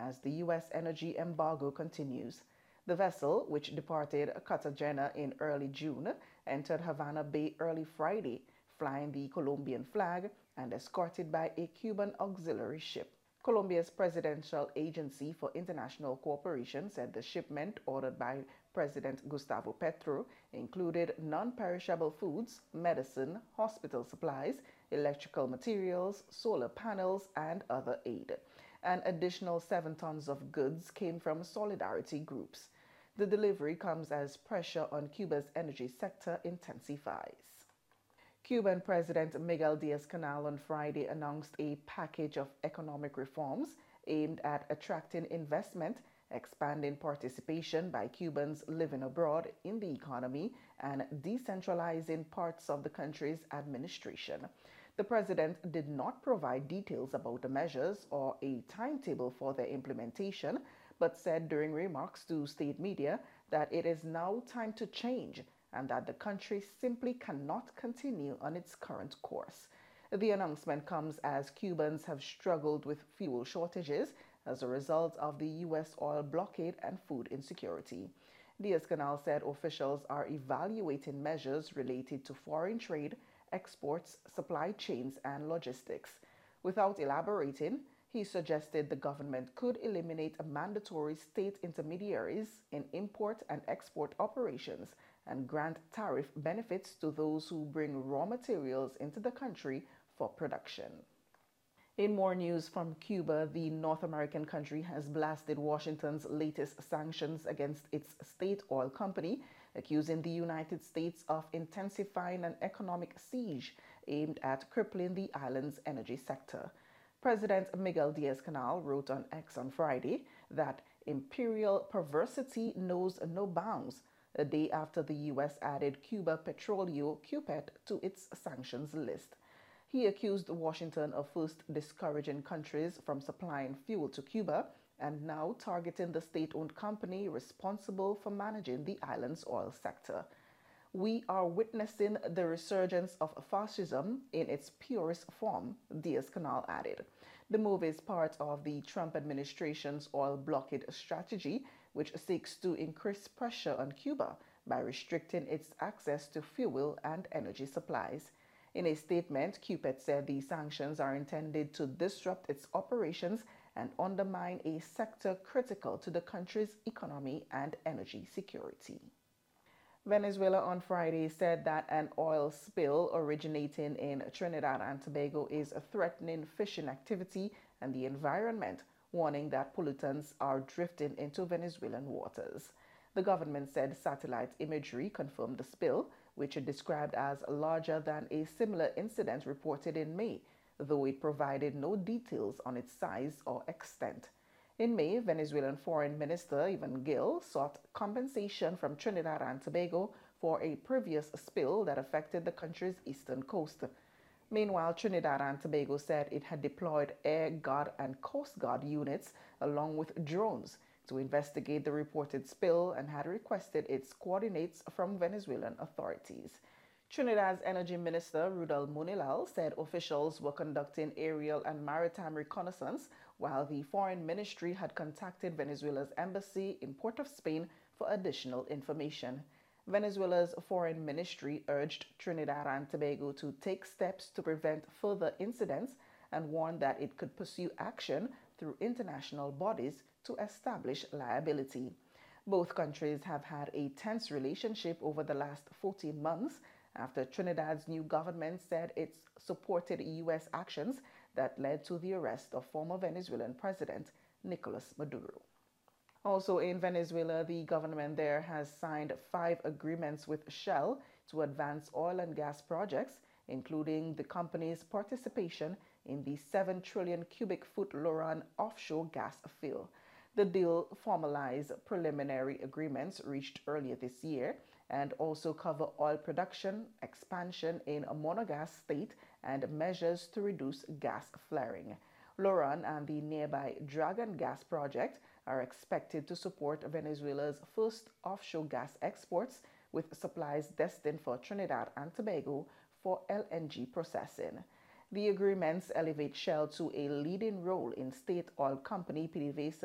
as the U.S. energy embargo continues. The vessel, which departed Cartagena in early June, entered Havana Bay early Friday, flying the Colombian flag and escorted by a Cuban auxiliary ship. Colombia's Presidential Agency for International Cooperation said the shipment, ordered by President Gustavo Petro, included non-perishable foods, medicine, hospital supplies, electrical materials, solar panels, and other aid. An additional 7 tons of goods came from solidarity groups. The delivery comes as pressure on Cuba's energy sector intensifies. Cuban President Miguel Diaz-Canel on Friday announced a package of economic reforms aimed at attracting investment, expanding participation by Cubans living abroad in the economy, and decentralizing parts of the country's administration. The president did not provide details about the measures or a timetable for their implementation, but said during remarks to state media that it is now time to change and that the country simply cannot continue on its current course. The announcement comes as Cubans have struggled with fuel shortages as a result of the U.S. oil blockade and food insecurity. Diaz-Canel said officials are evaluating measures related to foreign trade, exports, supply chains, and logistics. Without elaborating, he suggested the government could eliminate mandatory state intermediaries in import and export operations and grant tariff benefits to those who bring raw materials into the country for production. In more news from Cuba, the North American country has blasted Washington's latest sanctions against its state oil company, accusing the United States of intensifying an economic siege aimed at crippling the island's energy sector. President Miguel Diaz-Canel wrote on X on Friday that imperial perversity knows no bounds, a day after the U.S. added Cuba Petroleo (CUPET) to its sanctions list. He accused Washington of first discouraging countries from supplying fuel to Cuba and now targeting the state-owned company responsible for managing the island's oil sector. "We are witnessing the resurgence of fascism in its purest form," Diaz-Canel added. The move is part of the Trump administration's oil blockade strategy, which seeks to increase pressure on Cuba by restricting its access to fuel and energy supplies. In a statement, CUPET said the sanctions are intended to disrupt its operations and undermine a sector critical to the country's economy and energy security. Venezuela on Friday said that an oil spill originating in Trinidad and Tobago is threatening fishing activity and the environment, warning that pollutants are drifting into Venezuelan waters. The government said satellite imagery confirmed the spill, which it described as larger than a similar incident reported in May, though it provided no details on its size or extent. In May, Venezuelan Foreign Minister Ivan Gil sought compensation from Trinidad and Tobago for a previous spill that affected the country's eastern coast. Meanwhile, Trinidad and Tobago said it had deployed Air Guard and Coast Guard units along with drones to investigate the reported spill and had requested its coordinates from Venezuelan authorities. Trinidad's Energy Minister Rudal Munilal said officials were conducting aerial and maritime reconnaissance while the Foreign Ministry had contacted Venezuela's embassy in Port of Spain for additional information. Venezuela's Foreign Ministry urged Trinidad and Tobago to take steps to prevent further incidents and warned that it could pursue action through international bodies to establish liability. Both countries have had a tense relationship over the last 14 months after Trinidad's new government said it supported U.S. actions that led to the arrest of former Venezuelan President Nicolas Maduro. Also in Venezuela, the government there has signed 5 agreements with Shell to advance oil and gas projects, including the company's participation in the 7 trillion cubic foot Loran offshore gas field. The deal formalized preliminary agreements reached earlier this year and also cover oil production, expansion in a monogas state, and measures to reduce gas flaring. Loran and the nearby Dragon Gas project are expected to support Venezuela's first offshore gas exports, with supplies destined for Trinidad and Tobago for LNG processing. The agreements elevate Shell to a leading role in state oil company PDVSA